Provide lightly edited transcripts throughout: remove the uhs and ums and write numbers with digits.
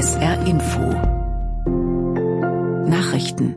SR Info Nachrichten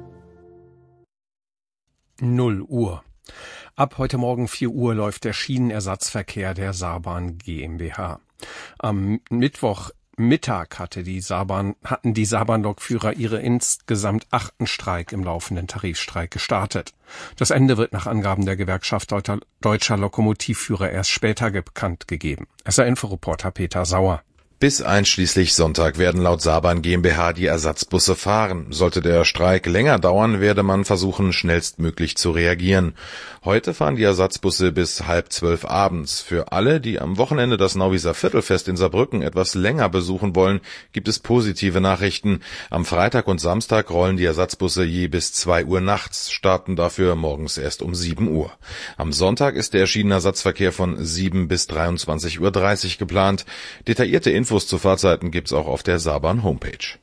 0 Uhr. Ab heute Morgen 4 Uhr läuft der Schienenersatzverkehr der Saarbahn GmbH. Am Mittwochmittag hatten die Saarbahn-Lokführer ihre insgesamt 8. Streik im laufenden Tarifstreik gestartet. Das Ende wird nach Angaben der Gewerkschaft Deutscher Lokomotivführer erst später bekannt gegeben. SR-Info-Reporter Peter Sauer. Bis einschließlich Sonntag werden laut Saarbahn GmbH die Ersatzbusse fahren. Sollte der Streik länger dauern, werde man versuchen, schnellstmöglich zu reagieren. Heute fahren die Ersatzbusse bis 11:30 abends. Für alle, die am Wochenende das Nauwieser Viertelfest in Saarbrücken etwas länger besuchen wollen, gibt es positive Nachrichten. Am Freitag und Samstag rollen die Ersatzbusse je bis 2 Uhr nachts, starten dafür morgens erst um 7 Uhr. Am Sonntag ist der Schienenersatzverkehr von 7 bis 23:30 Uhr geplant. Detaillierte Infos zu Fahrzeiten gibt's auch auf der Saarbahn Homepage.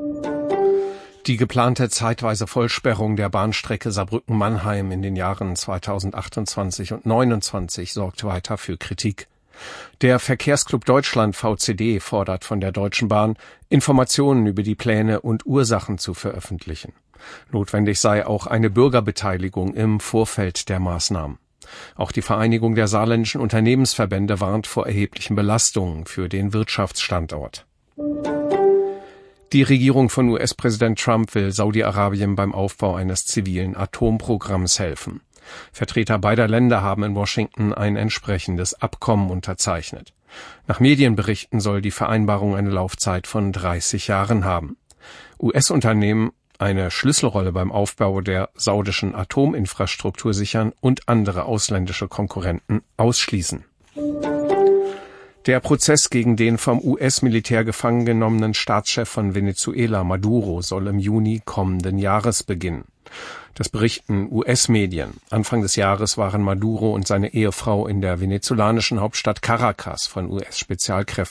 Die geplante zeitweise Vollsperrung der Bahnstrecke Saarbrücken-Mannheim in den Jahren 2028 und 2029 sorgt weiter für Kritik. Der Verkehrsclub Deutschland VCD fordert von der Deutschen Bahn, Informationen über die Pläne und Ursachen zu veröffentlichen. Notwendig sei auch eine Bürgerbeteiligung im Vorfeld der Maßnahmen. Auch die Vereinigung der saarländischen Unternehmensverbände warnt vor erheblichen Belastungen für den Wirtschaftsstandort. Die Regierung von US-Präsident Trump will Saudi-Arabien beim Aufbau eines zivilen Atomprogramms helfen. Vertreter beider Länder haben in Washington ein entsprechendes Abkommen unterzeichnet. Nach Medienberichten soll die Vereinbarung eine Laufzeit von 30 Jahren haben. US-Unternehmen eine Schlüsselrolle beim Aufbau der saudischen Atominfrastruktur sichern und andere ausländische Konkurrenten ausschließen. Der Prozess gegen den vom US-Militär gefangen genommenen Staatschef von Venezuela, Maduro, soll im Juni kommenden Jahres beginnen. Das berichten US-Medien. Anfang des Jahres waren Maduro und seine Ehefrau in der venezolanischen Hauptstadt Caracas von US-Spezialkräften